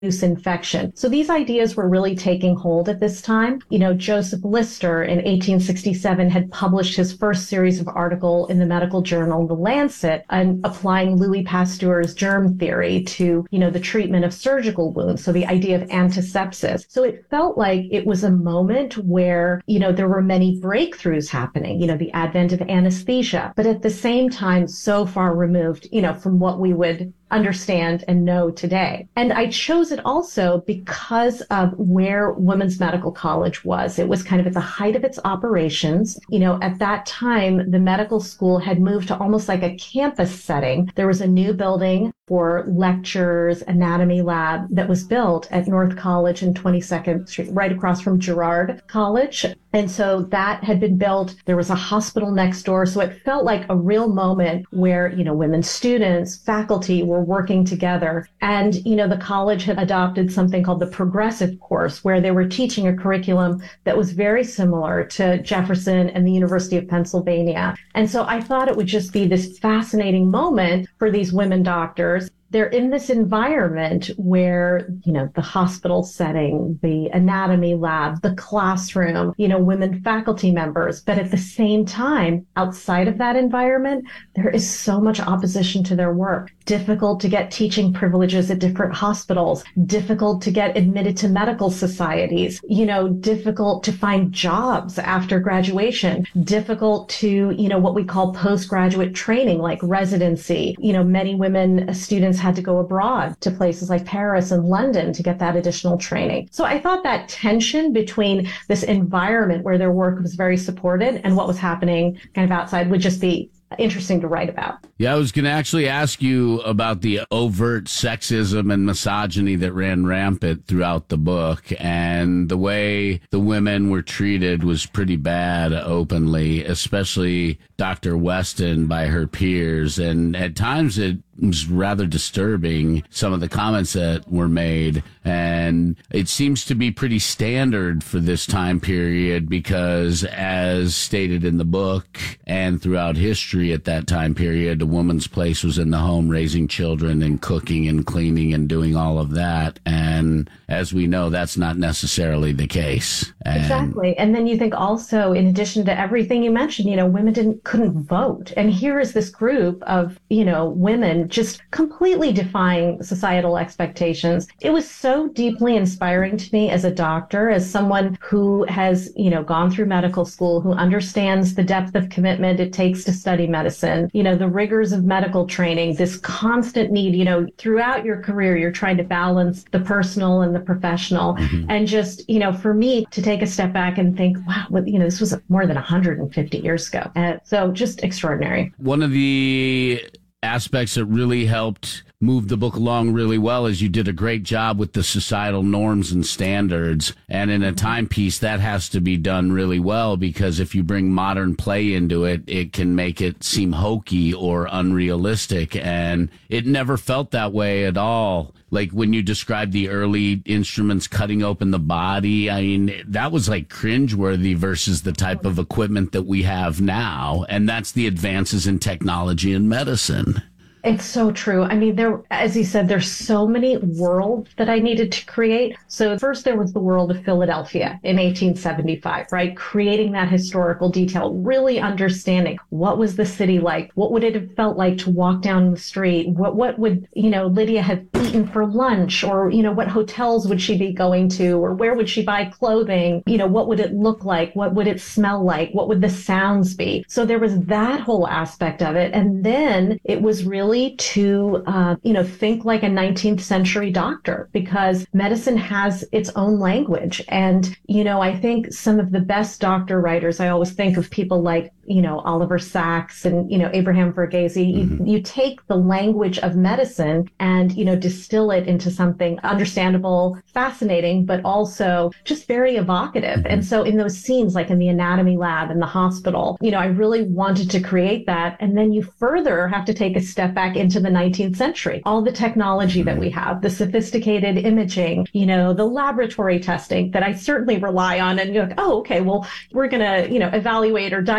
infection. So these ideas were really taking hold at this time. Joseph Lister in 1867 had published his first series of articles in the medical journal, The Lancet, and applying Louis Pasteur's germ theory to, the treatment of surgical wounds. So the idea of antisepsis. So it felt like it was a moment where, there were many breakthroughs happening, the advent of anesthesia, but at the same time, so far removed, from what we would understand and know today. And I chose it also because of where Women's Medical College was. It was kind of at the height of its operations. At that time, the medical school had moved to almost like a campus setting. There was a new building for lectures, anatomy lab that was built at North College and 22nd Street, right across from Girard College. And so that had been built. There was a hospital next door. So it felt like a real moment where, women students, faculty were working together. And, the college had adopted something called the progressive course, where they were teaching a curriculum that was very similar to Jefferson and the University of Pennsylvania. And so I thought it would just be this fascinating moment for these women doctors. They're in this environment where, the hospital setting, the anatomy lab, the classroom, women faculty members. But at the same time, outside of that environment, there is so much opposition to their work. Difficult to get teaching privileges at different hospitals, difficult to get admitted to medical societies, difficult to find jobs after graduation, difficult to, what we call postgraduate training, like residency. Many women students had to go abroad to places like Paris and London to get that additional training. So I thought that tension between this environment where their work was very supported and what was happening kind of outside would just be interesting to write about. Yeah, I was going to actually ask you about the overt sexism and misogyny that ran rampant throughout the book, and the way the women were treated was pretty bad openly, especially Dr. Weston by her peers. And at times it was rather disturbing, some of the comments that were made. And it seems to be pretty standard for this time period because, as stated in the book and throughout history at that time period, a woman's place was in the home, raising children and cooking and cleaning and doing all of that. And as we know, that's not necessarily the case. Exactly. And then you think also, in addition to everything you mentioned, women couldn't vote. And here is this group of, women just completely defying societal expectations. It was so deeply inspiring to me as a doctor, as someone who has, gone through medical school, who understands the depth of commitment it takes to study medicine, the rigors of medical training, this constant need, throughout your career, you're trying to balance the personal and the professional. Mm-hmm. And just, for me to take a step back and think, wow, this was more than 150 years ago. So just extraordinary. One of the aspects that really helped move the book along really well is you did a great job with the societal norms and standards. And in a timepiece, that has to be done really well, because if you bring modern play into it, it can make it seem hokey or unrealistic. And it never felt that way at all. Like when you described the early instruments cutting open the body, I mean, that was like cringeworthy versus the type of equipment that we have now. And that's the advances in technology and medicine. It's so true. I mean, as you said, there's so many worlds that I needed to create. So first there was the world of Philadelphia in 1875, right? Creating that historical detail, really understanding what was the city like? What would it have felt like to walk down the street? What would, Lydia have eaten for lunch? Or, what hotels would she be going to? Or where would she buy clothing? What would it look like? What would it smell like? What would the sounds be? So there was that whole aspect of it. And then it was really to, think like a 19th century doctor, because medicine has its own language. And, I think some of the best doctor writers, I always think of people like, Oliver Sacks and, Abraham Verghese. Mm-hmm. You take the language of medicine and, distill it into something understandable, fascinating, but also just very evocative. Mm-hmm. And so in those scenes, like in the anatomy lab in the hospital, I really wanted to create that. And then you further have to take a step back into the 19th century. All the technology that we have, the sophisticated imaging, the laboratory testing that I certainly rely on. And you're like, oh, okay, well, we're going to, evaluate or diagnose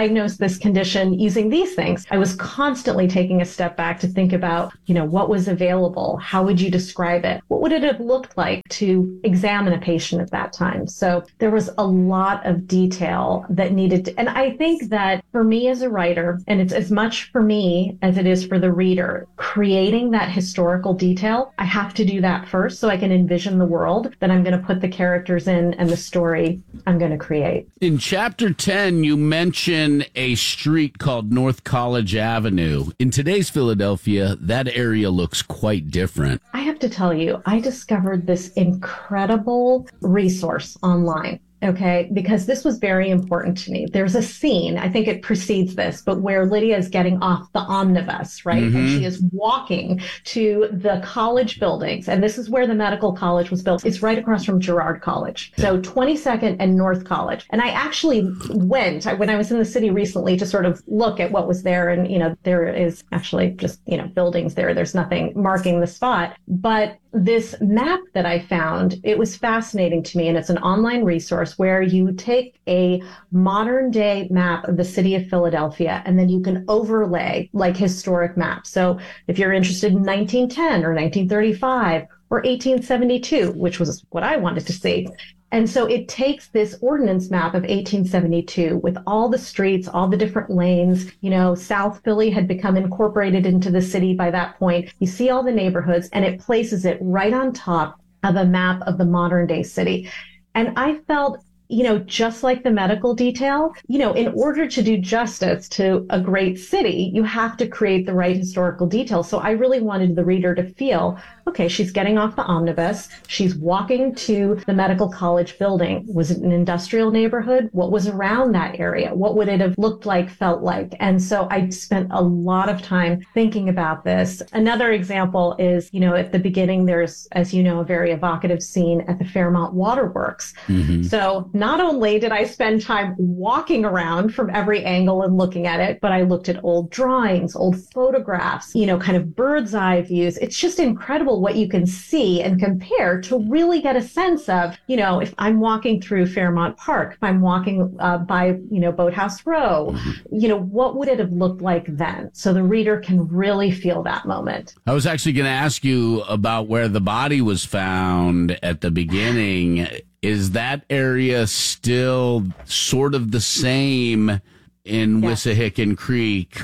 this condition using these things. I was constantly taking a step back to think about, what was available? How would you describe it? What would it have looked like to examine a patient at that time? So there was a lot of detail that needed to, and I think that for me as a writer, and it's as much for me as it is for the reader, creating that historical detail, I have to do that first so I can envision the world that I'm going to put the characters in and the story I'm going to create. In chapter 10, you mention a street called North College Avenue. In today's Philadelphia, that area looks quite different. I have to tell you, I discovered this incredible resource online. Okay, because this was very important to me. There's a scene, I think it precedes this, but where Lydia is getting off the omnibus, right? And she is walking to the college buildings. And this is where the medical college was built. It's right across from Girard College. So 22nd and North College. And I actually went, when I was in the city recently, to sort of look at what was there. And, there is actually just, buildings there. There's nothing marking the spot. But this map that I found, it was fascinating to me. And it's an online resource where you take a modern day map of the city of Philadelphia and then you can overlay like historic maps. So if you're interested in 1910 or 1935 or 1872, which was what I wanted to see. And so it takes this ordinance map of 1872 with all the streets, all the different lanes. South Philly had become incorporated into the city by that point. You see all the neighborhoods and it places it right on top of a map of the modern day city. And I felt, just like the medical detail, in order to do justice to a great city, you have to create the right historical detail. So I really wanted the reader to feel, okay, she's getting off the omnibus. She's walking to the medical college building. Was it an industrial neighborhood? What was around that area? What would it have looked like, felt like? And so I spent a lot of time thinking about this. Another example is, at the beginning, there's, as you know, a very evocative scene at the Fairmont Waterworks. So not only did I spend time walking around from every angle and looking at it, but I looked at old drawings, old photographs, kind of bird's eye views. It's just incredible what you can see and compare to really get a sense of, if I'm walking through Fairmont Park, if I'm walking by, Boathouse Row, what would it have looked like then? So the reader can really feel that moment. I was actually going to ask you about where the body was found at the beginning. Is that area still sort of the same in Wissahickon Creek,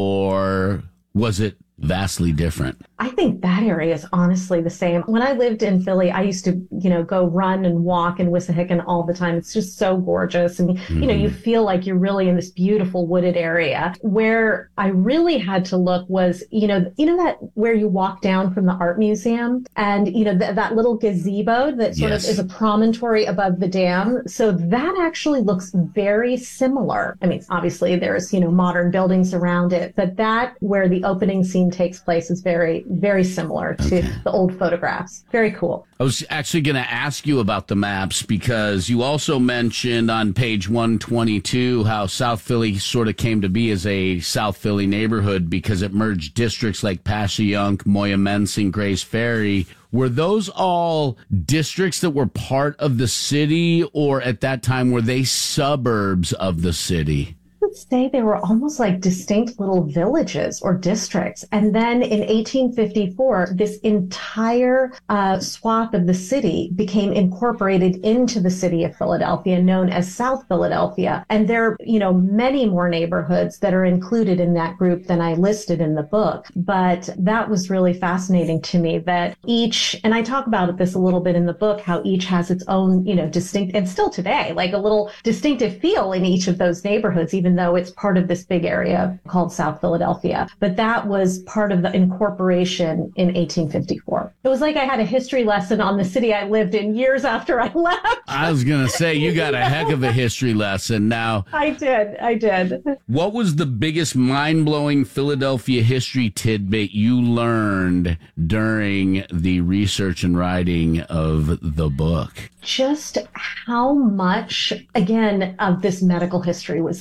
or was it vastly different? I think that area is honestly the same. When I lived in Philly, I used to, go run and walk in Wissahickon all the time. It's just so gorgeous. And, you feel like you're really in this beautiful wooded area. Where I really had to look was, that where you walk down from the art museum and, that little gazebo that sort of is a promontory above the dam. So that actually looks very similar. I mean, obviously there's, modern buildings around it, but that where the opening scene takes place is very, very similar to the old photographs. Very cool. I was actually going to ask you about the maps because you also mentioned on page 122 how South Philly sort of came to be as a South Philly neighborhood because it merged districts like Passyunk, Moyamensing, Grays Ferry. Were those all districts that were part of the city, or at that time were they suburbs of the city? Would say they were almost like distinct little villages or districts. And then in 1854, this entire swath of the city became incorporated into the city of Philadelphia, known as South Philadelphia. And there are, many more neighborhoods that are included in that group than I listed in the book. But that was really fascinating to me that each, and I talk about this a little bit in the book, how each has its own, distinct, and still today, like a little distinctive feel in each of those neighborhoods, even though it's part of this big area called South Philadelphia. But that was part of the incorporation in 1854. It was like I had a history lesson on the city I lived in years after I left. I was going to say, you got a heck of a history lesson now. I did. What was the biggest mind-blowing Philadelphia history tidbit you learned during the research and writing of the book? Just how much, again, of this medical history was there.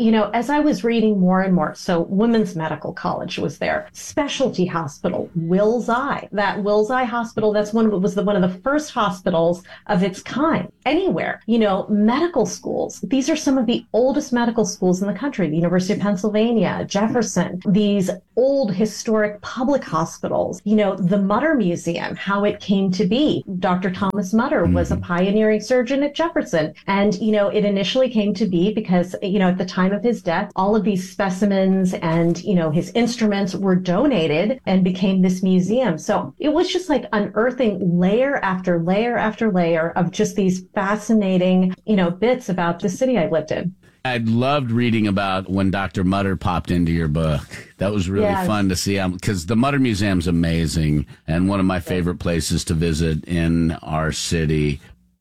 as I was reading more and more, so Women's Medical College was there, specialty hospital, Wills Eye. That Wills Eye Hospital, that's one of the first hospitals of its kind anywhere. Medical schools. These are some of the oldest medical schools in the country. The University of Pennsylvania, Jefferson, these old historic public hospitals. The Mutter Museum, how it came to be. Dr. Thomas Mutter was a pioneering surgeon at Jefferson. And, it initially came to be because, at the time of his death, all of these specimens and, his instruments were donated and became this museum. So it was just like unearthing layer after layer after layer of just these fascinating, bits about the city I lived in. I loved reading about when Dr. Mutter popped into your book. That was really fun to see because the Mutter Museum's amazing and one of my favorite places to visit in our city.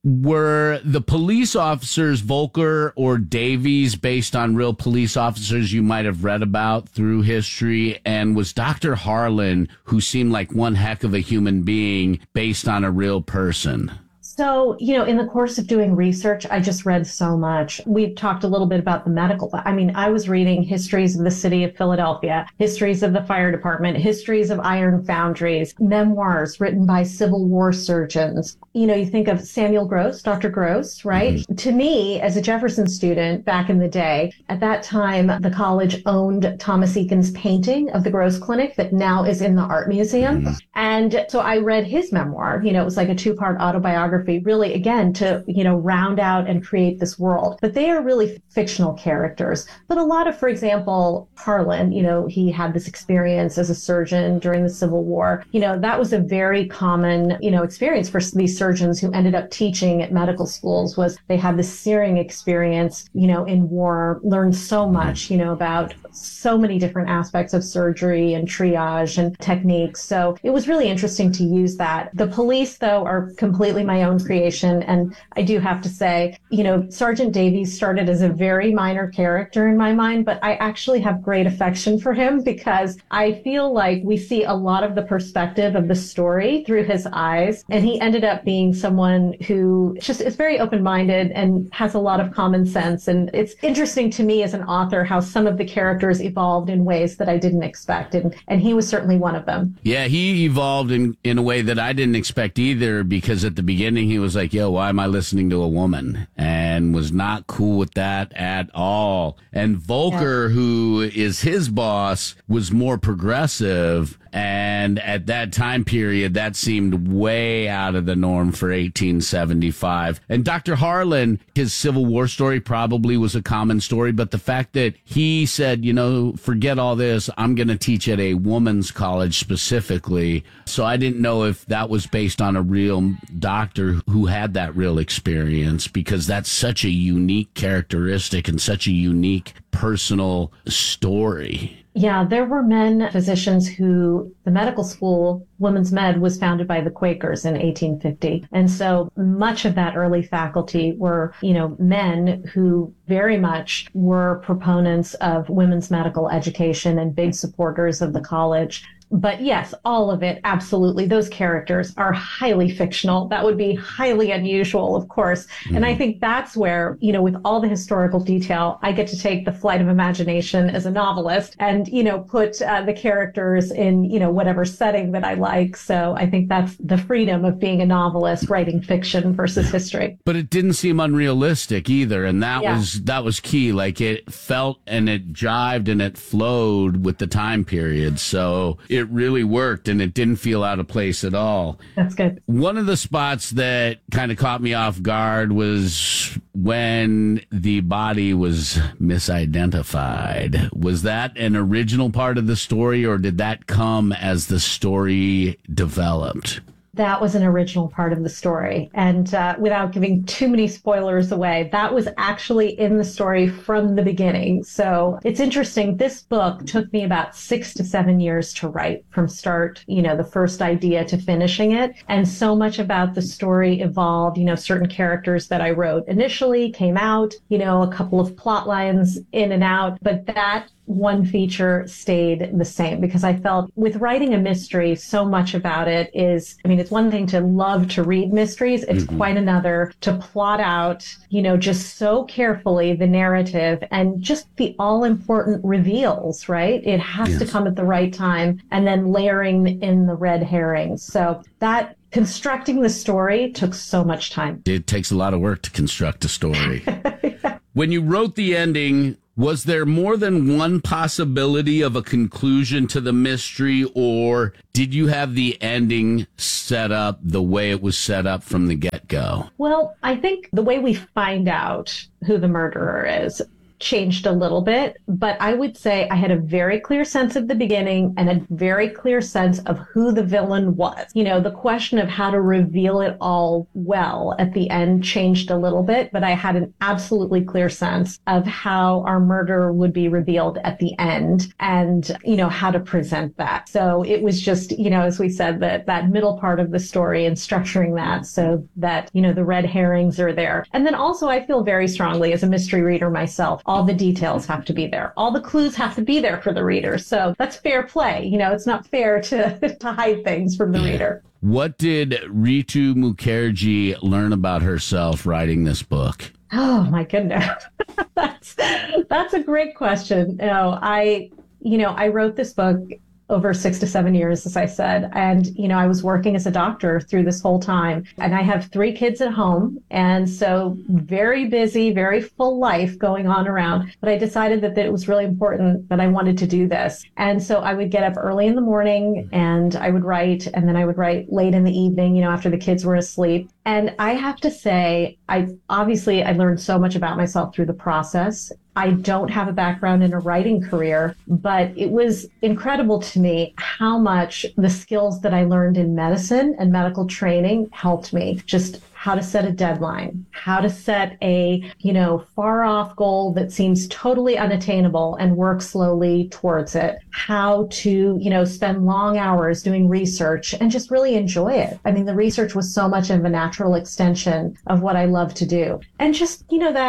Were the police officers Volker or Davies based on real police officers you might have read about through history? And was Dr. Harlan, who seemed like one heck of a human being, based on a real person? So, in the course of doing research, I just read so much. We've talked a little bit about the medical. I was reading histories of the city of Philadelphia, histories of the fire department, histories of iron foundries, memoirs written by Civil War surgeons. You think of Samuel Gross, Dr. Gross, right? Mm-hmm. To me, as a Jefferson student back in the day, at that time, the college owned Thomas Eakins' painting of the Gross Clinic that now is in the Art Museum. Mm-hmm. And so I read his memoir. It was like a 2-part autobiography, really, again, to, round out and create this world. But they are really fictional characters. But a lot of, for example, Harlan, he had this experience as a surgeon during the Civil War. That was a very common, experience for these surgeons who ended up teaching at medical schools. Was they had this searing experience, in war, learned so much, about so many different aspects of surgery and triage and techniques. So it was really interesting to use that. The police, though, are completely my own creation. And I do have to say, Sergeant Davies started as a very minor character in my mind, but I actually have great affection for him because I feel like we see a lot of the perspective of the story through his eyes. And he ended up being someone who just is very open-minded and has a lot of common sense. And it's interesting to me as an author how some of the characters evolved in ways that I didn't expect. And he was certainly one of them. Yeah, he evolved in a way that I didn't expect either, because at the beginning he was like, yo, why am I listening to a woman? And was not cool with that at all. And Volker, who is his boss, was more progressive. And at that time period, that seemed way out of the norm for 1875. And Dr. Harlan, his Civil War story probably was a common story, but the fact that he said, forget all this, I'm going to teach at a woman's college specifically. So I didn't know if that was based on a real doctor who had that real experience, because that's such a unique characteristic and such a unique personal story. Yeah, there were men physicians who the medical school, Women's Med, was founded by the Quakers in 1850. And so much of that early faculty were, men who very much were proponents of women's medical education and big supporters of the college. But yes, all of it, absolutely. Those characters are highly fictional. That would be highly unusual, of course. Mm-hmm. And I think that's where, with all the historical detail, I get to take the flight of imagination as a novelist and, put the characters in, whatever setting that I like. So I think that's the freedom of being a novelist, writing fiction versus history. But it didn't seem unrealistic either. And that was key. Like, it felt and it jived and it flowed with the time period. So it really worked, and it didn't feel out of place at all. That's good. One of the spots that kind of caught me off guard was when the body was misidentified. Was that an original part of the story, or did that come as the story developed? That was an original part of the story. And without giving too many spoilers away, that was actually in the story from the beginning. So it's interesting. This book took me about 6 to 7 years to write, from start, the first idea to finishing it. And so much about the story evolved. Certain characters that I wrote initially came out, a couple of plot lines in and out, but that one feature stayed the same, because I felt with writing a mystery, so much about it is, I mean, it's one thing to love to read mysteries. It's quite another to plot out, just so carefully the narrative and just the all important reveals, right? It has to come at the right time, and then layering in the red herrings. So that constructing the story took so much time. It takes a lot of work to construct a story. When you wrote the ending, was there more than one possibility of a conclusion to the mystery, or did you have the ending set up the way it was set up from the get-go? Well, I think the way we find out who the murderer is changed a little bit, but I would say I had a very clear sense at the beginning and a very clear sense of who the villain was. The question of how to reveal it all well at the end changed a little bit, but I had an absolutely clear sense of how our murderer would be revealed at the end and, how to present that. So it was just, as we said, that middle part of the story and structuring that so that, the red herrings are there. And then also I feel very strongly as a mystery reader myself, all the details have to be there. All the clues have to be there for the reader. So that's fair play. It's not fair to hide things from the reader. What did Ritu Mukherjee learn about herself writing this book? Oh, my goodness. That's a great question. I wrote this book over 6 to 7 years, as I said. And, I was working as a doctor through this whole time. And I have 3 kids at home. And so very busy, very full life going on around. But I decided that it was really important that I wanted to do this. And so I would get up early in the morning and I would write, and then I would write late in the evening, after the kids were asleep. And I have to say, I learned so much about myself through the process. I don't have a background in a writing career, but it was incredible to me how much the skills that I learned in medicine and medical training helped me. Just how to set a deadline, how to set a, far off goal that seems totally unattainable and work slowly towards it, how to, spend long hours doing research and just really enjoy it. I mean, the research was so much of a natural extension of what I love to do. And just,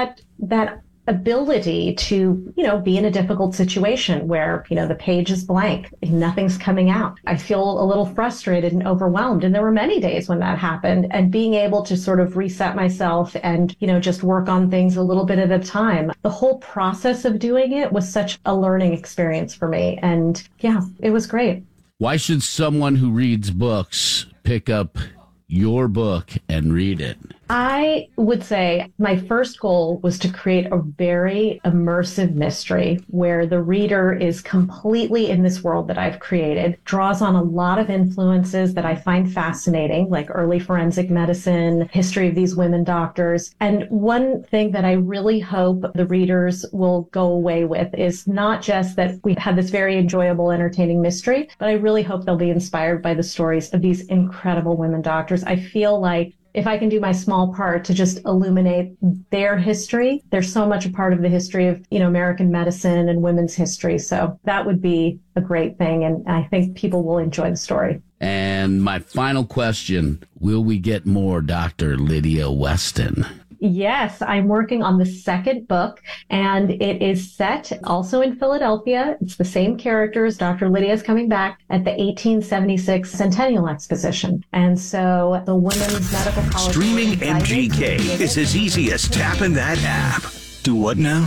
that ability to, be in a difficult situation where, the page is blank, nothing's coming out. I feel a little frustrated and overwhelmed. And there were many days when that happened, and being able to sort of reset myself and, just work on things a little bit at a time. The whole process of doing it was such a learning experience for me. And yeah, it was great. Why should someone who reads books pick up your book and read it? I would say my first goal was to create a very immersive mystery where the reader is completely in this world that I've created, draws on a lot of influences that I find fascinating, like early forensic medicine, history of these women doctors. And one thing that I really hope the readers will go away with is not just that we had this very enjoyable, entertaining mystery, but I really hope they'll be inspired by the stories of these incredible women doctors. I feel like if I can do my small part to just illuminate their history, they're so much a part of the history of, American medicine and women's history. So that would be a great thing. And I think people will enjoy the story. And my final question, will we get more Dr. Lydia Weston? Yes, I'm working on the second book, and it is set also in Philadelphia. It's the same characters. Dr. Lydia is coming back at the 1876 Centennial Exposition. And so the Women's Medical College... Streaming MGK is as easy as tapping that app. Do what now?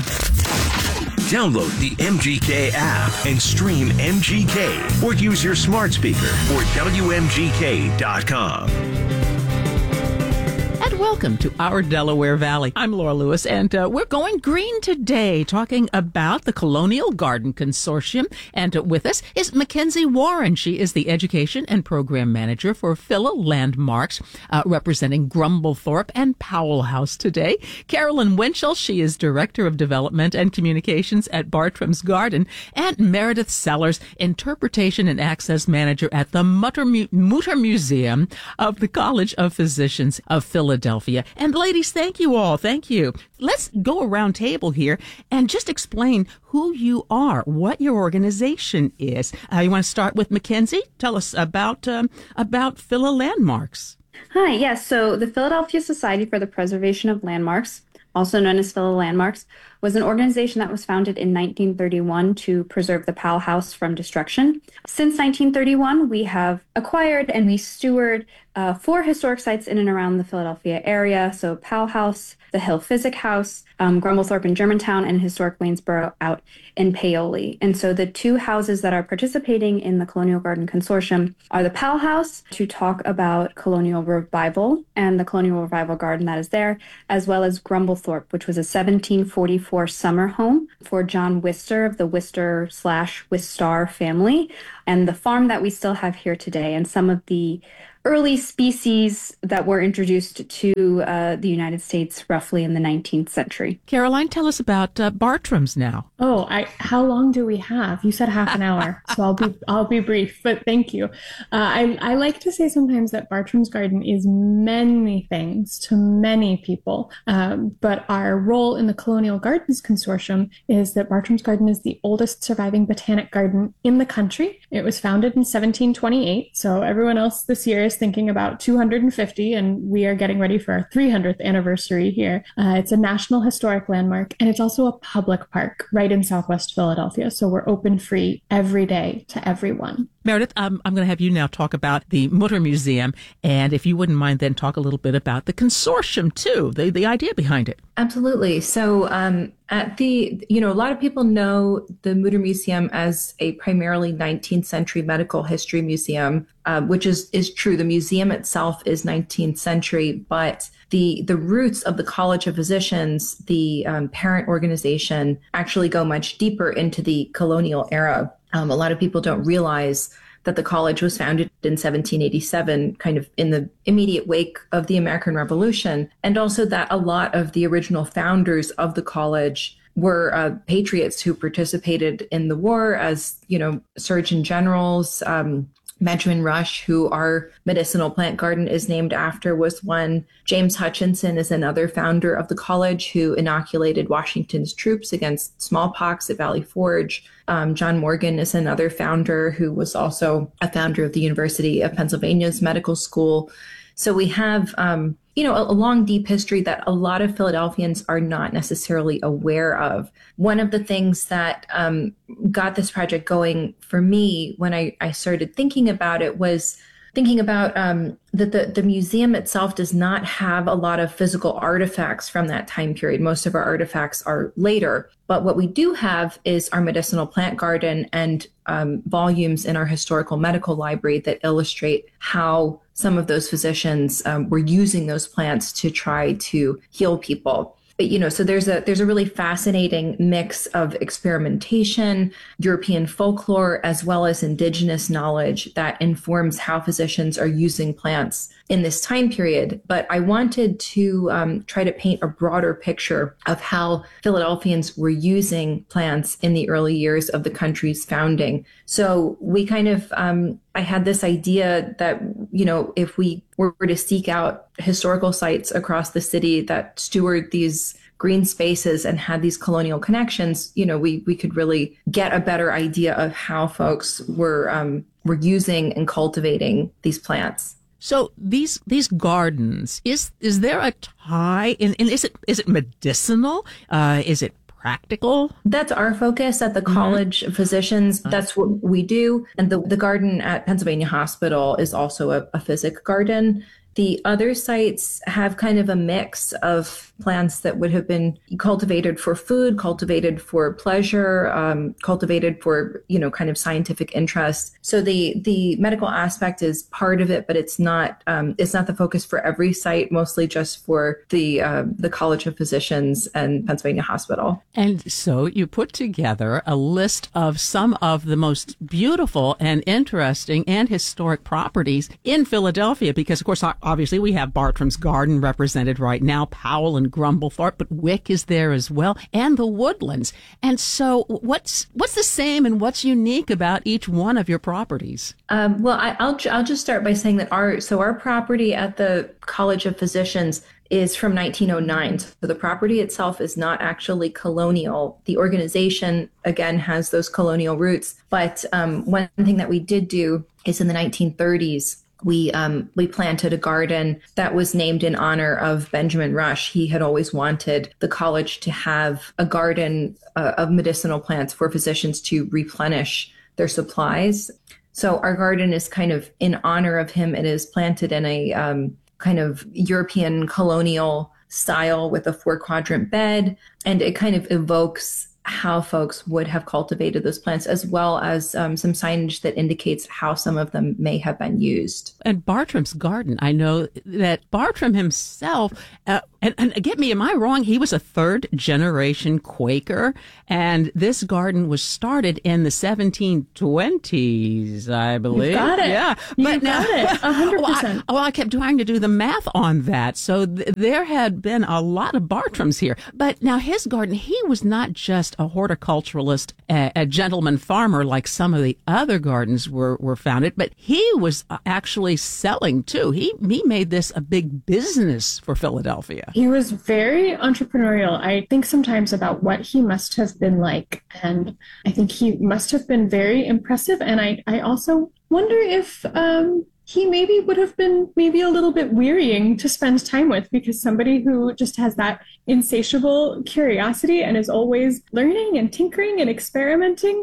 Download the MGK app and stream MGK, or use your smart speaker or WMGK.com. And welcome to our Delaware Valley. I'm Laura Lewis, and we're going green today, talking about the Colonial Garden Consortium. And with us is Mackenzie Warren. She is the Education and Program Manager for Phila Landmarks, representing Grumblethorpe and Powell House today. Carolyn Winchell, she is Director of Development and Communications at Bartram's Garden. And Meredith Sellers, Interpretation and Access Manager at the Mutter Museum of the College of Physicians of Philadelphia. And ladies, thank you all. Thank you. Let's go around table here and just explain who you are, what your organization is. You want to start with Mackenzie? Tell us about Phila Landmarks. Hi, yes. So the Philadelphia Society for the Preservation of Landmarks, also known as Phila Landmarks, was an organization that was founded in 1931 to preserve the Powell House from destruction. Since 1931, we have acquired and we steward 4 historic sites in and around the Philadelphia area. So Powell House, the Hill Physic House, Grumblethorpe in Germantown, and historic Waynesboro out in Paoli. And so the 2 houses that are participating in the Colonial Garden Consortium are the Powell House, to talk about colonial revival and the colonial revival garden that is there, as well as Grumblethorpe, which was a 1744 summer home for John Wister of the Wister/Wistar family, and the farm that we still have here today, and some of the early species that were introduced to the United States roughly in the 19th century. Caroline, tell us about Bartram's now. Oh, how long do we have? You said half an hour, so I'll be brief, but thank you. I like to say sometimes that Bartram's Garden is many things to many people, but our role in the Colonial Gardens Consortium is that Bartram's Garden is the oldest surviving botanic garden in the country. It was founded in 1728, so everyone else this year is thinking about 250, and we are getting ready for our 300th anniversary here. It's a National Historic Landmark, and it's also a public park right in Southwest Philadelphia, so we're open free every day to everyone. Meredith, I'm going to have you now talk about the Mutter Museum, and if you wouldn't mind, then talk a little bit about the consortium too, the idea behind it. Absolutely. So at a lot of people know the Mutter Museum as a primarily 19th century medical history museum, which is true. The museum itself is 19th century, but the roots of the College of Physicians, the parent organization, actually go much deeper into the colonial era. A lot of people don't realize that the college was founded in 1787, kind of in the immediate wake of the American Revolution, and also that a lot of the original founders of the college were patriots who participated in the war as, surgeon generals. Benjamin Rush, who our medicinal plant garden is named after, was one. James Hutchinson is another founder of the college who inoculated Washington's troops against smallpox at Valley Forge. John Morgan is another founder who was also a founder of the University of Pennsylvania's medical school. So we have, a long, deep history that a lot of Philadelphians are not necessarily aware of. One of the things that got this project going for me when I started thinking about it was thinking about that the museum itself does not have a lot of physical artifacts from that time period. Most of our artifacts are later. But what we do have is our medicinal plant garden and volumes in our historical medical library that illustrate how some of those physicians were using those plants to try to heal people. But, so there's a really fascinating mix of experimentation, European folklore, as well as indigenous knowledge that informs how physicians are using plants in this time period. But I wanted to try to paint a broader picture of how Philadelphians were using plants in the early years of the country's founding. So we kind of, I had this idea that, if we were to seek out historical sites across the city that steward these green spaces and had these colonial connections, we could really get a better idea of how folks were using and cultivating these plants. So these gardens, is there a tie? And is it medicinal? Is it practical? That's our focus at the College of Physicians. That's what we do. And the garden at Pennsylvania Hospital is also a physic garden. The other sites have kind of a mix of plants that would have been cultivated for food, cultivated for pleasure, cultivated for, kind of scientific interest. So the medical aspect is part of it, but it's not the focus for every site, mostly just for the College of Physicians and Pennsylvania Hospital. And so you put together a list of some of the most beautiful and interesting and historic properties in Philadelphia, because of course, obviously we have Bartram's Garden represented right now, Powell and Grumblethorpe, but Wick is there as well, and the Woodlands. And so what's the same and what's unique about each one of your properties? I'll just start by saying that our property at the College of Physicians is from 1909. So the property itself is not actually colonial. The organization, again, has those colonial roots. But one thing that we did do is in the 1930s, we planted a garden that was named in honor of Benjamin Rush. He had always wanted the college to have a garden of medicinal plants for physicians to replenish their supplies. So our garden is kind of in honor of him. It is planted in a kind of European colonial style with a 4-quadrant bed, and it kind of evokes how folks would have cultivated those plants, as well as some signage that indicates how some of them may have been used. And Bartram's garden, I know that Bartram himself, and get me, am I wrong? He was a 3rd-generation Quaker, and this garden was started in the 1720s, I believe. You got it. Yeah. You got it. 100%. Well, I kept trying to do the math on that. So there had been a lot of Bartrams here. But now his garden, he was not just a horticulturalist, a gentleman farmer like some of the other gardens were founded, but he was actually selling too. He made this a big business for Philadelphia. He was very entrepreneurial. I think sometimes about what he must have been like, and I think he must have been very impressive. And I also wonder if he maybe would have been maybe a little bit wearying to spend time with, because somebody who just has that insatiable curiosity and is always learning and tinkering and experimenting,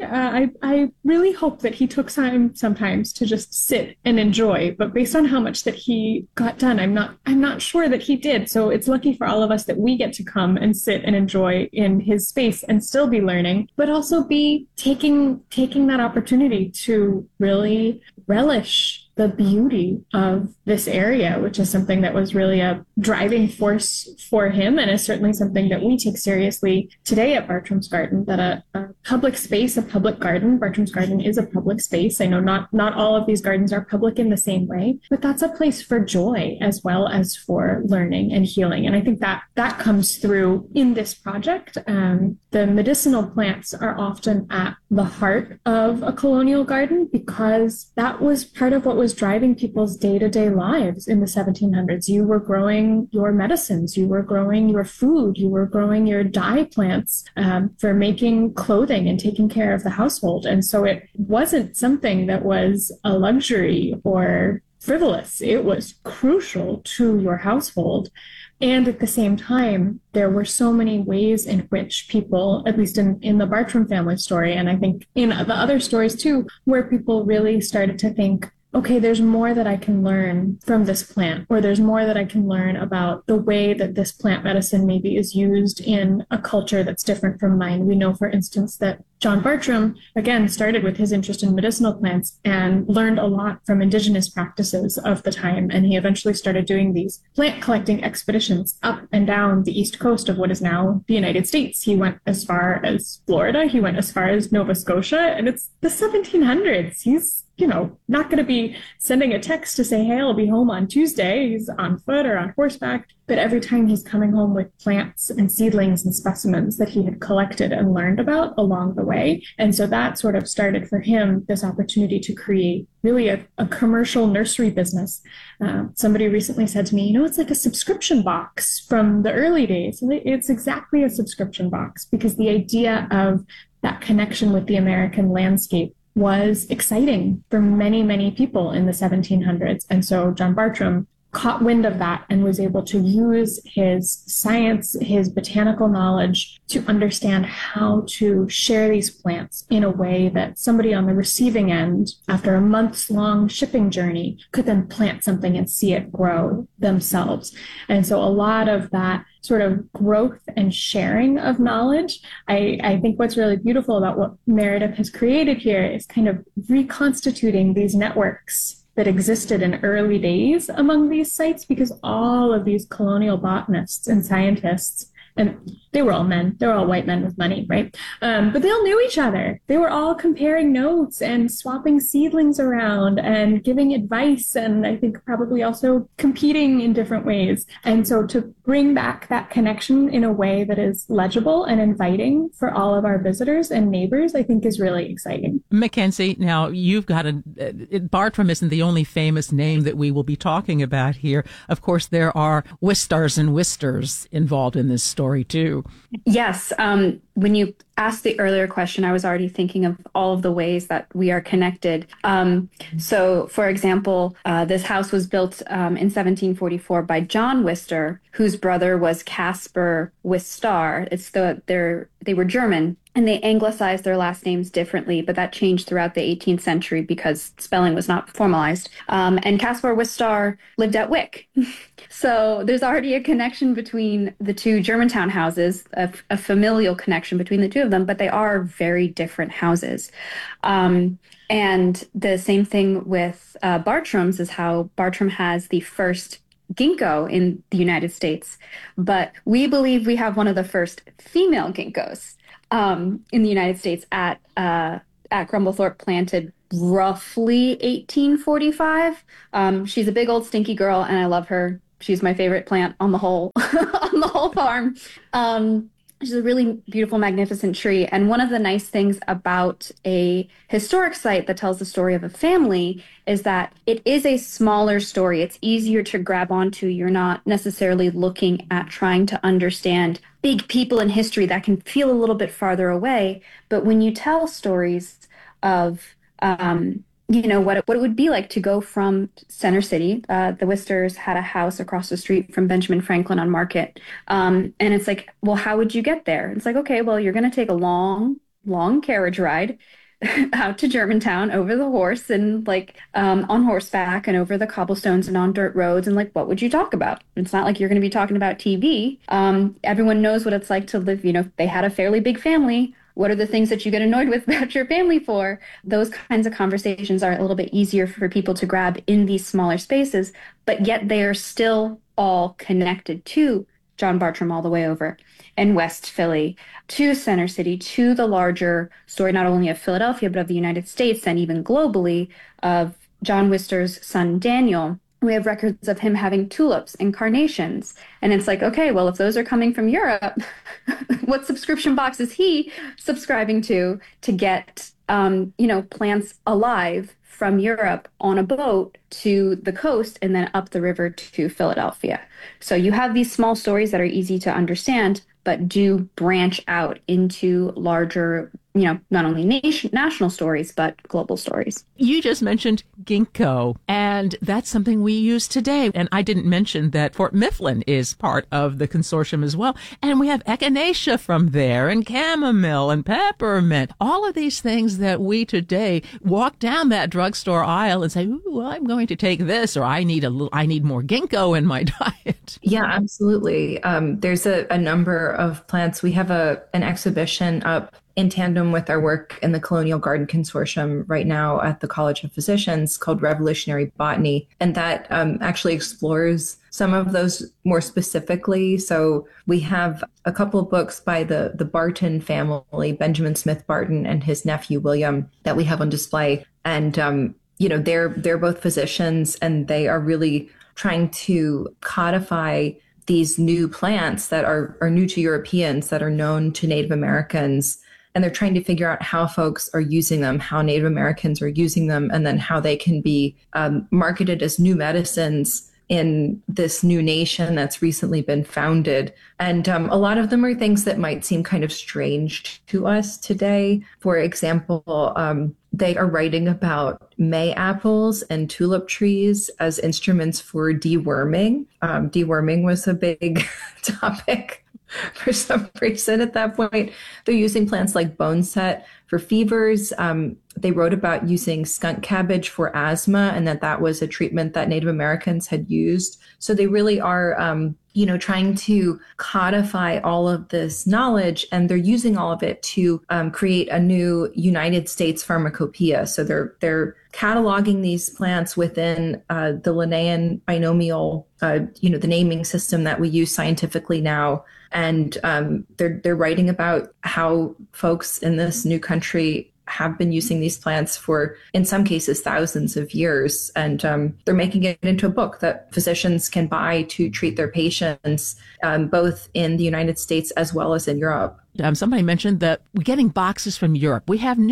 I really hope that he took time sometimes to just sit and enjoy. But based on how much that he got done, I'm not sure that he did. So it's lucky for all of us that we get to come and sit and enjoy in his space and still be learning, but also be taking that opportunity to really relish the beauty of this area, which is something that was really a driving force for him, and is certainly something that we take seriously today at Bartram's Garden, that a public space, a public garden, Bartram's Garden is a public space. I know not all of these gardens are public in the same way, but that's a place for joy as well as for learning and healing. And I think that comes through in this project. The medicinal plants are often at the heart of a colonial garden, because that was part of what was driving people's day-to-day lives in the 1700s. You were growing your medicines, you were growing your food, you were growing your dye plants for making clothing and taking care of the household. And so it wasn't something that was a luxury or frivolous. It was crucial to your household. And at the same time, there were so many ways in which people, at least in the Bartram family story, and I think in the other stories too, where people really started to think, okay, there's more that I can learn from this plant, or there's more that I can learn about the way that this plant medicine maybe is used in a culture that's different from mine. We know, for instance, that John Bartram, again, started with his interest in medicinal plants and learned a lot from indigenous practices of the time. And he eventually started doing these plant collecting expeditions up and down the east coast of what is now the United States. He went as far as Florida. He went as far as Nova Scotia. And it's the 1700s. He's not going to be sending a text to say, hey, I'll be home on Tuesday. He's on foot or on horseback. But every time he's coming home with plants and seedlings and specimens that he had collected and learned about along the way. And so that sort of started for him this opportunity to create really a commercial nursery business. Somebody recently said to me, it's like a subscription box from the early days. It's exactly a subscription box, because the idea of that connection with the American landscape was exciting for many, many people in the 1700s. And so John Bartram caught wind of that and was able to use his science, his botanical knowledge to understand how to share these plants in a way that somebody on the receiving end, after a months-long shipping journey, could then plant something and see it grow themselves. And so a lot of that sort of growth and sharing of knowledge, I think what's really beautiful about what Meredith has created here is kind of reconstituting these networks that existed in early days among these sites, because all of these colonial botanists and scientists, and they were all men, they were all white men with money, right? But they all knew each other. They were all comparing notes and swapping seedlings around and giving advice, and I think probably also competing in different ways. And so to bring back that connection in a way that is legible and inviting for all of our visitors and neighbors, I think is really exciting. Mackenzie, now you've got Bartram isn't the only famous name that we will be talking about here. Of course, there are Wistars and Wisters involved in this story too. Yes. when you asked the earlier question, I was already thinking of all of the ways that we are connected. So, for example, this house was built in 1744 by John Wister, whose brother was Caspar Wistar. They were German, and they anglicized their last names differently, but that changed throughout the 18th century because spelling was not formalized. And Caspar Wistar lived at Wick. So there's already a connection between the two Germantown houses, a familial connection between the two of them, but they are very different houses. And the same thing with Bartram's is how Bartram has the first ginkgo in the United States, but we believe we have one of the first female ginkgos in the United States at Grumblethorpe, planted roughly 1845. She's a big old stinky girl, and I love her. She's my favorite plant on the whole on the whole farm. She's a really beautiful, magnificent tree. And one of the nice things about a historic site that tells the story of a family is that it is a smaller story. It's easier to grab onto. You're not necessarily looking at trying to understand big people in history that can feel a little bit farther away. But when you tell stories of what it would be like to go from Center City. The Wisters had a house across the street from Benjamin Franklin on Market. And it's like, well, how would you get there? It's like, okay, well, you're going to take a long carriage ride out to Germantown over the horse and on horseback and over the cobblestones and on dirt roads. And what would you talk about? It's not like you're going to be talking about TV. Everyone knows what it's like to live. They had a fairly big family. What are the things that you get annoyed with about your family for? Those kinds of conversations are a little bit easier for people to grab in these smaller spaces, but yet they are still all connected to John Bartram all the way over in West Philly, to Center City, to the larger story, not only of Philadelphia, but of the United States and even globally, of John Wister's son, Daniel. We have records of him having tulips and carnations. And it's like, okay, well, if those are coming from Europe, what subscription box is he subscribing to get, plants alive from Europe on a boat to the coast and then up the river to Philadelphia? So you have these small stories that are easy to understand, but do branch out into larger, not only national stories, but global stories. You just mentioned ginkgo, and that's something we use today. And I didn't mention that Fort Mifflin is part of the consortium as well. And we have echinacea from there, and chamomile and peppermint, all of these things that we today walk down that drugstore aisle and say, ooh, I'm going to take this, or I need more ginkgo in my diet. Yeah, absolutely. There's a number of plants. We have an exhibition up in tandem with our work in the Colonial Garden Consortium right now at the College of Physicians called Revolutionary Botany. And that actually explores some of those more specifically. So we have a couple of books by the Barton family, Benjamin Smith Barton and his nephew William, that we have on display. And, they're both physicians, and they are really trying to codify these new plants that are new to Europeans, that are known to Native Americans. And they're trying to figure out how folks are using them, how Native Americans are using them, and then how they can be marketed as new medicines in this new nation that's recently been founded. And a lot of them are things that might seem kind of strange to us today. For example, they are writing about May apples and tulip trees as instruments for deworming. Deworming was a big topic for some reason at that point. They're using plants like boneset for fevers. They wrote about using skunk cabbage for asthma, and that was a treatment that Native Americans had used. So they really are, trying to codify all of this knowledge, and they're using all of it to create a new United States pharmacopoeia. So they're cataloging these plants within the Linnaean binomial, the naming system that we use scientifically now. And they're writing about how folks in this new country have been using these plants for, in some cases, thousands of years. And they're making it into a book that physicians can buy to treat their patients, both in the United States as well as in Europe. Somebody mentioned that we're getting boxes from Europe. We have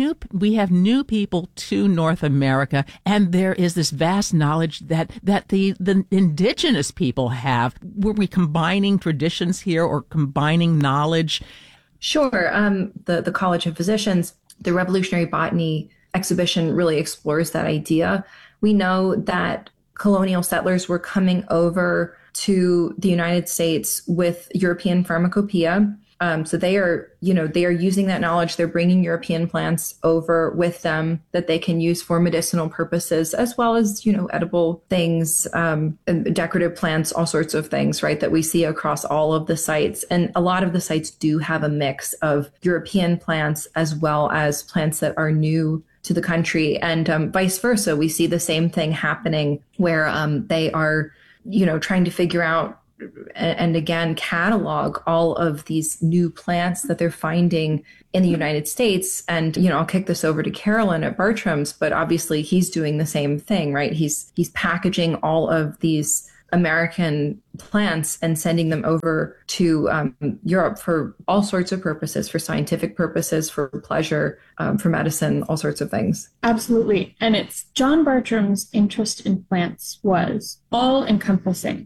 new people to North America, and there is this vast knowledge that the indigenous people have. Were we combining traditions here or combining knowledge? Sure. The College of Physicians, the Revolutionary Botany exhibition really explores that idea. We know that colonial settlers were coming over to the United States with European pharmacopoeia. So they are using that knowledge. They're bringing European plants over with them that they can use for medicinal purposes, as well as, edible things, and decorative plants, all sorts of things, right, that we see across all of the sites. And a lot of the sites do have a mix of European plants as well as plants that are new to the country, and vice versa. We see the same thing happening where they are, trying to figure out and again catalog all of these new plants that they're finding in the United States. And I'll kick this over to Carolyn at Bartram's, but obviously he's doing the same thing, right? He's packaging all of these American plants and sending them over to Europe for all sorts of purposes, for scientific purposes, for pleasure, for medicine, all sorts of things. Absolutely. And it's John Bartram's interest in plants was all encompassing.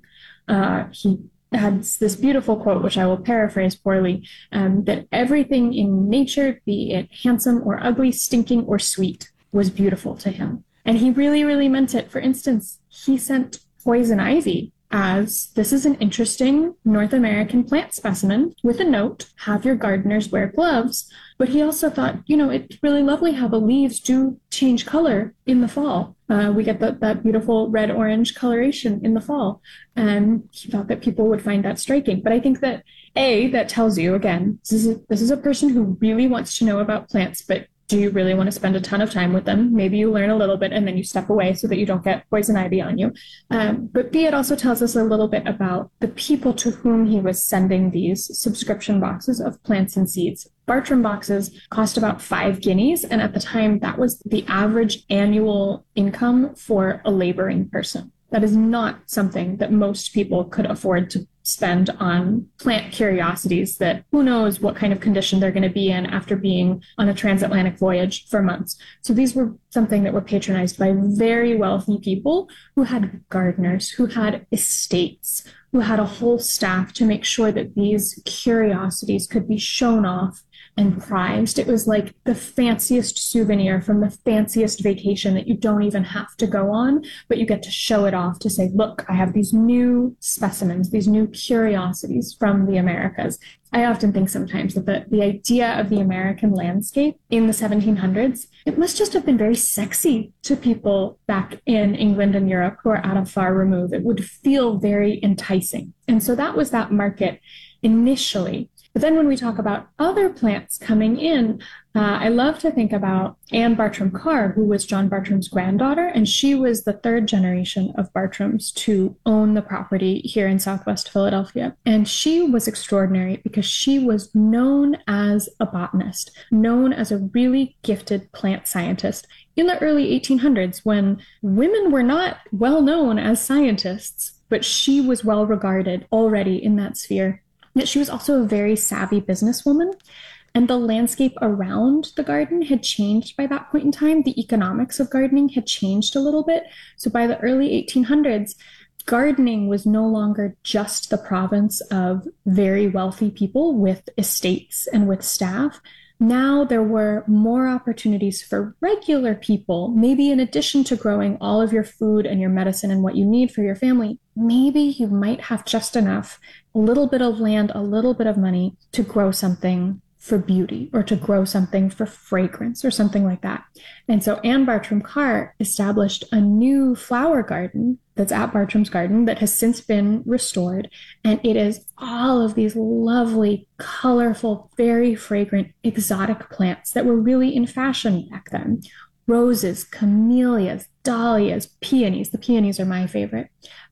He had this beautiful quote, which I will paraphrase poorly, that everything in nature, be it handsome or ugly, stinking or sweet, was beautiful to him. And he really, really meant it. For instance, he sent poison ivy as this is an interesting North American plant specimen with a note, have your gardeners wear gloves. But he also thought, it's really lovely how the leaves do change color in the fall. We get that beautiful red-orange coloration in the fall. And he thought that people would find that striking. But I think that, that tells you, again, this is a person who really wants to know about plants, but do you really want to spend a ton of time with them? Maybe you learn a little bit and then you step away so that you don't get poison ivy on you. But B, it also tells us a little bit about the people to whom he was sending these subscription boxes of plants and seeds. Bartram boxes cost about 5 guineas, and at the time that was the average annual income for a laboring person. That is not something that most people could afford to spend on plant curiosities that who knows what kind of condition they're going to be in after being on a transatlantic voyage for months. So these were something that were patronized by very wealthy people who had gardeners, who had estates, who had a whole staff to make sure that these curiosities could be shown off and prized. It was like the fanciest souvenir from the fanciest vacation that you don't even have to go on, but you get to show it off to say, look, I have these new specimens, these new curiosities from the Americas. I often think sometimes that the idea of the American landscape in the 1700s, it must just have been very sexy to people back in England and Europe who are at a far remove. It would feel very enticing. And so that was that market initially. But then when we talk about other plants coming in, I love to think about Anne Bartram Carr, who was John Bartram's granddaughter, and she was the third generation of Bartrams to own the property here in Southwest Philadelphia. And she was extraordinary because she was known as a botanist, known as a really gifted plant scientist. In the early 1800s, when women were not well known as scientists, but she was well regarded already in that sphere. That she was also a very savvy businesswoman, and the landscape around the garden had changed by that point in time. The economics of gardening had changed a little bit. So by the early 1800s, gardening was no longer just the province of very wealthy people with estates and with staff. Now there were more opportunities for regular people, maybe in addition to growing all of your food and your medicine and what you need for your family, maybe you might have just enough, a little bit of land, a little bit of money to grow something for beauty or to grow something for fragrance or something like that. And so Anne Bartram Carr established a new flower garden that's at Bartram's Garden that has since been restored. And it is all of these lovely, colorful, very fragrant, exotic plants that were really in fashion back then. Roses, camellias, dahlias, peonies. The peonies are my favorite.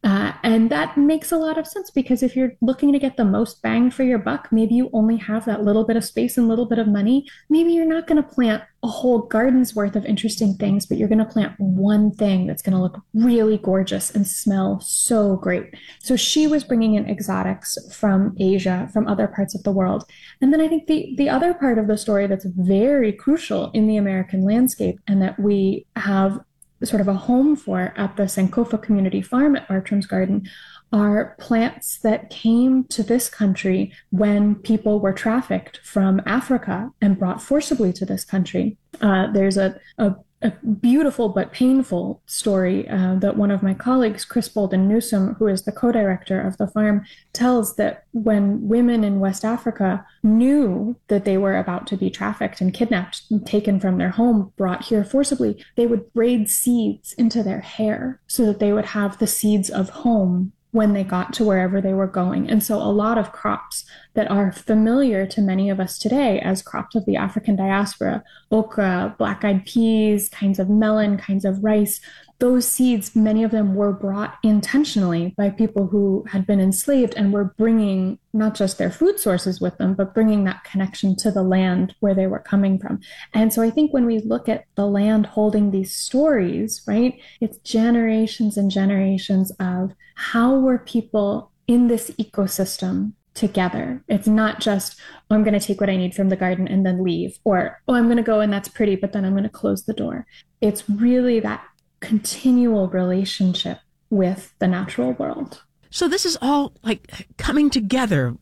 And that makes a lot of sense because if you're looking to get the most bang for your buck, maybe you only have that little bit of space and little bit of money. Maybe you're not going to plant a whole garden's worth of interesting things, but you're going to plant one thing that's going to look really gorgeous and smell so great. So she was bringing in exotics from Asia, from other parts of the world. And then I think the other part of the story that's very crucial in the American landscape and that we have sort of a home for at the Sankofa Community Farm at Bartram's Garden are plants that came to this country when people were trafficked from Africa and brought forcibly to this country. There's a beautiful but painful story that one of my colleagues, Chris Bolden Newsom, who is the co-director of the farm, tells that when women in West Africa knew that they were about to be trafficked and kidnapped and taken from their home, brought here forcibly, they would braid seeds into their hair so that they would have the seeds of home when they got to wherever they were going. And so a lot of crops that are familiar to many of us today as crops of the African diaspora, okra, black-eyed peas, kinds of melon, kinds of rice, those seeds, many of them were brought intentionally by people who had been enslaved and were bringing not just their food sources with them, but bringing that connection to the land where they were coming from. And so I think when we look at the land holding these stories, right, it's generations and generations of how were people in this ecosystem together. It's not just, oh, I'm going to take what I need from the garden and then leave, or, oh, I'm going to go and that's pretty, but then I'm going to close the door. It's really that continual relationship with the natural world. So this is all like coming together.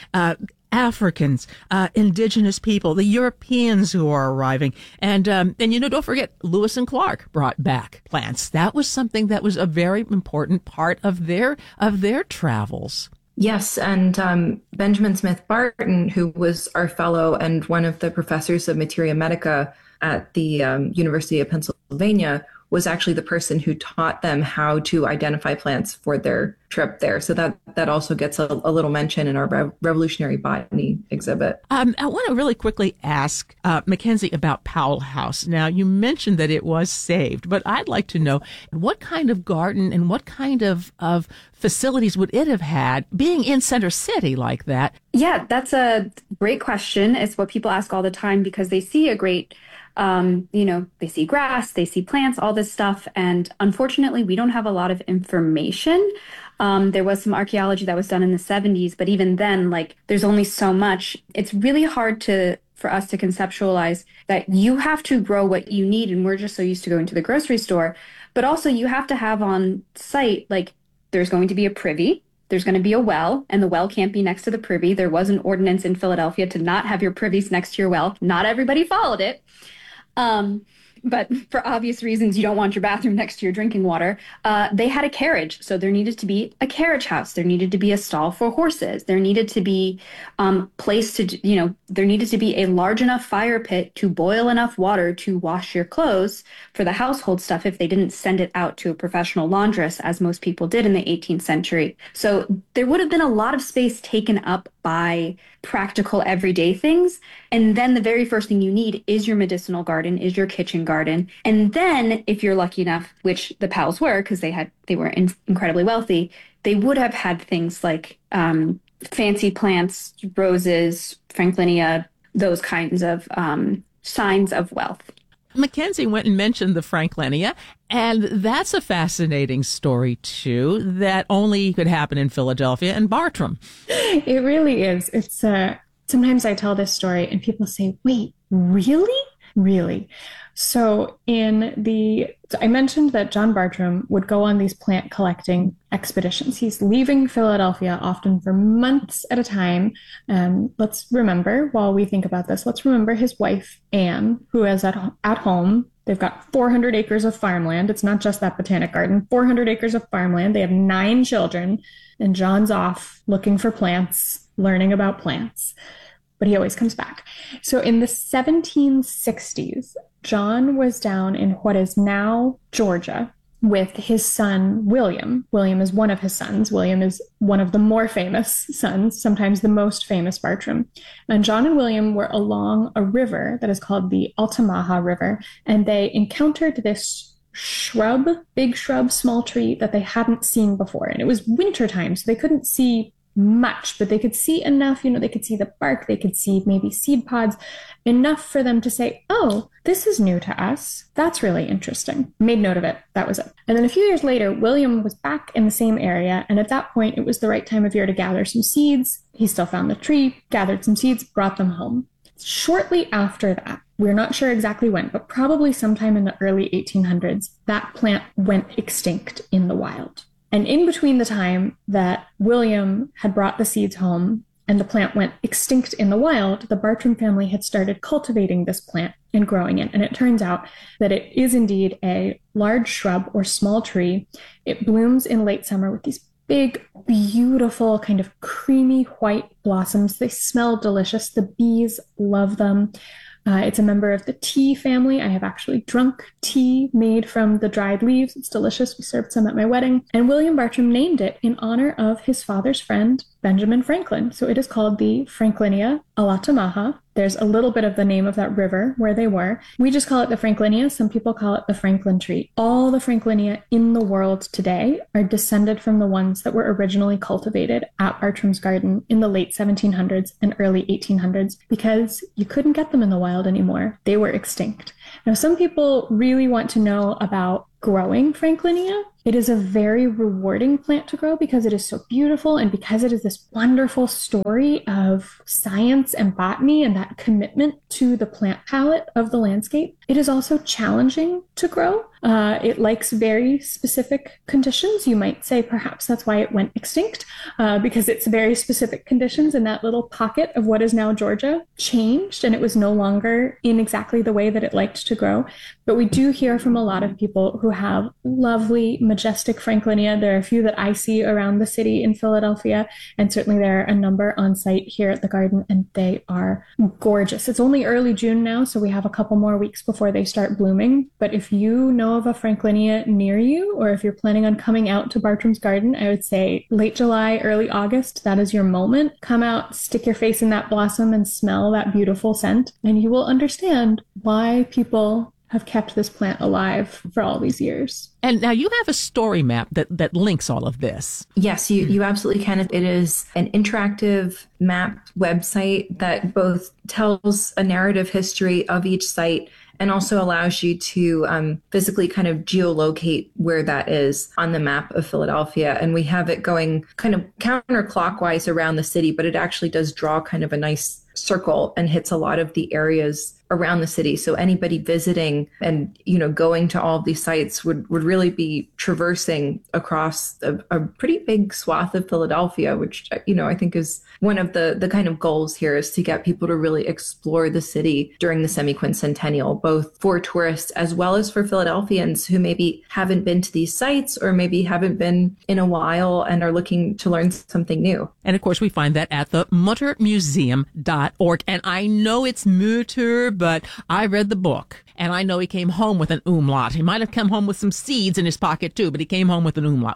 Africans, indigenous people, the Europeans who are arriving. And don't forget, Lewis and Clark brought back plants. That was something that was a very important part of their travels. Yes, and Benjamin Smith Barton, who was our fellow and one of the professors of Materia Medica at the University of Pennsylvania, was actually the person who taught them how to identify plants for their trip there. So that also gets a little mention in our revolutionary botany exhibit. I want to really quickly ask Mackenzie about Powell House. Now, you mentioned that it was saved, but I'd like to know what kind of garden and what kind of facilities would it have had being in Center City like that? Yeah, that's a great question. It's what people ask all the time because they see a great they see grass, they see plants, all this stuff. And unfortunately, we don't have a lot of information. There was some archaeology that was done in the 70s, but even then, there's only so much. It's really hard for us to conceptualize that you have to grow what you need. And we're just so used to going to the grocery store. But also you have to have on site, there's going to be a privy. There's going to be a well, and the well can't be next to the privy. There was an ordinance in Philadelphia to not have your privies next to your well. Not everybody followed it. But for obvious reasons, you don't want your bathroom next to your drinking water. They had a carriage. So there needed to be a carriage house. There needed to be a stall for horses. There needed to be there needed to be a large enough fire pit to boil enough water to wash your clothes for the household stuff if they didn't send it out to a professional laundress, as most people did in the 18th century. So there would have been a lot of space taken up by practical everyday things. And then the very first thing you need is your medicinal garden, is your kitchen garden. And then if you're lucky enough, which the Powells were, because they were incredibly wealthy, they would have had things like fancy plants, roses, Franklinia, those kinds of signs of wealth. Mackenzie went and mentioned the Franklinia, and that's a fascinating story, too, that only could happen in Philadelphia and Bartram. It really is. It's sometimes I tell this story and people say, wait, really? Really? So I mentioned that John Bartram would go on these plant collecting expeditions. He's leaving Philadelphia often for months at a time. Let's remember, while we think about this, let's remember his wife, Anne, who is at home. They've got 400 acres of farmland. It's not just that botanic garden, 400 acres of farmland. They have 9 children, and John's off looking for plants, learning about plants. But he always comes back. So in the 1760s, John was down in what is now Georgia with his son, William. William is one of his sons. William is one of the more famous sons, sometimes the most famous Bartram. And John and William were along a river that is called the Altamaha River, and they encountered this big shrub, small tree that they hadn't seen before. And it was wintertime, so they couldn't see much, but they could see enough, they could see the bark, they could see maybe seed pods, enough for them to say, oh, this is new to us. That's really interesting. Made note of it. That was it. And then a few years later, William was back in the same area. And at that point, it was the right time of year to gather some seeds. He still found the tree, gathered some seeds, brought them home. Shortly after that, we're not sure exactly when, but probably sometime in the early 1800s, that plant went extinct in the wild. And in between the time that William had brought the seeds home and the plant went extinct in the wild, the Bartram family had started cultivating this plant and growing it. And it turns out that it is indeed a large shrub or small tree. It blooms in late summer with these big, beautiful, kind of creamy white blossoms. They smell delicious. The bees love them. It's a member of the tea family. I have actually drunk tea made from the dried leaves. It's delicious. We served some at my wedding. And William Bartram named it in honor of his father's friend, Benjamin Franklin. So it is called the Franklinia Altamaha. There's a little bit of the name of that river where they were. We just call it the Franklinia. Some people call it the Franklin tree. All the Franklinia in the world today are descended from the ones that were originally cultivated at Bartram's Garden in the late 1700s and early 1800s because you couldn't get them in the wild anymore. They were extinct. Now, some people really want to know about growing Franklinia. It is a very rewarding plant to grow because it is so beautiful and because it is this wonderful story of science and botany and that commitment to the plant palette of the landscape. It is also challenging to grow. It likes very specific conditions. You might say perhaps that's why it went extinct, because it's very specific conditions in that little pocket of what is now Georgia changed and it was no longer in exactly the way that it liked to grow. But we do hear from a lot of people who have lovely, majestic Franklinia. There are a few that I see around the city in Philadelphia, and certainly there are a number on site here at the garden, and they are gorgeous. It's only early June now, so we have a couple more weeks before they start blooming. But if you know of a Franklinia near you, or if you're planning on coming out to Bartram's Garden, I would say late July, early August, that is your moment. Come out, stick your face in that blossom and smell that beautiful scent, and you will understand why people have kept this plant alive for all these years. And now you have a story map that links all of this. Yes, you absolutely can. It is an interactive map website that both tells a narrative history of each site and also allows you to physically kind of geolocate where that is on the map of Philadelphia. And we have it going kind of counterclockwise around the city, but it actually does draw kind of a nice circle and hits a lot of the areas around the city. So anybody visiting and, going to all of these sites would really be traversing across a pretty big swath of Philadelphia, which, I think is one of the kind of goals here, is to get people to really explore the city during the semi-quincentennial, both for tourists as well as for Philadelphians who maybe haven't been to these sites or maybe haven't been in a while and are looking to learn something new. And of course, we find that at the muttermuseum.org. And I know it's Mutter, but I read the book and I know he came home with an umlaut. He might have come home with some seeds in his pocket too, but he came home with an umlaut.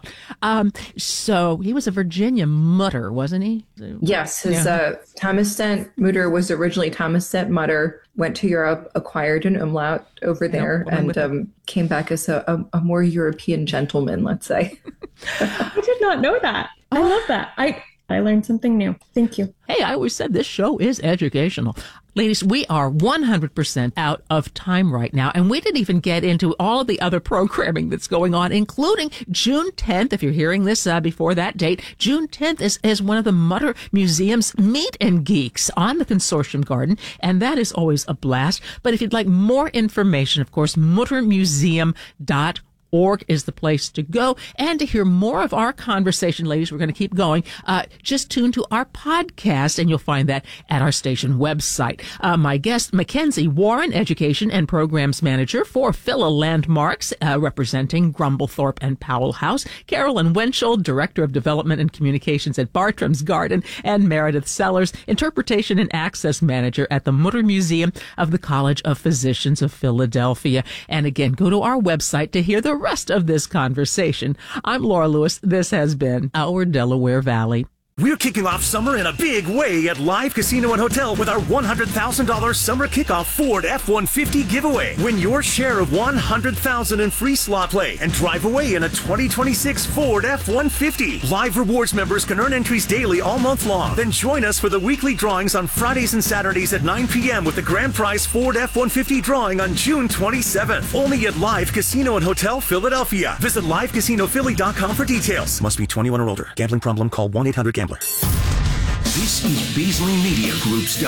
So he was a Virginia Mutter, wasn't he? Yes. His Thomas Stent Mutter was originally Thomas Stent Mutter, went to Europe, acquired an umlaut over there, and came back as a more European gentleman, let's say. I did not know that. I love that. I learned something new. Thank you. Hey, I always said this show is educational. Ladies, we are 100% out of time right now, and we didn't even get into all of the other programming that's going on, including June 10th. If you're hearing this before that date, June 10th is one of the Mutter Museum's Meet and Geeks on the Consortium Garden, and that is always a blast. But if you'd like more information, of course, muttermuseum.org is the place to go. And to hear more of our conversation, ladies, we're going to keep going. Just tune to our podcast, and you'll find that at our station website. My guest, Mackenzie Warren, Education and Programs Manager for Phila Landmarks, representing Grumblethorpe and Powell House. Carolyn Wenchel, Director of Development and Communications at Bartram's Garden. And Meredith Sellers, Interpretation and Access Manager at the Mutter Museum of the College of Physicians of Philadelphia. And again, go to our website to hear the rest of this conversation. I'm Laura Lewis. This has been Our Delaware Valley. We're kicking off summer in a big way at Live Casino and Hotel with our $100,000 summer kickoff Ford F-150 giveaway. Win your share of $100,000 in free slot play and drive away in a 2026 Ford F-150. Live Rewards members can earn entries daily all month long. Then join us for the weekly drawings on Fridays and Saturdays at 9 p.m. with the grand prize Ford F-150 drawing on June 27th. Only at Live Casino and Hotel Philadelphia. Visit livecasinophilly.com for details. Must be 21 or older. Gambling problem? Call 1-800-GAMBLER. This is Beasley Media Group's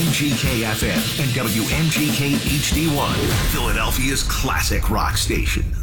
WMGK-FM and WMGK HD1, Philadelphia's classic rock station.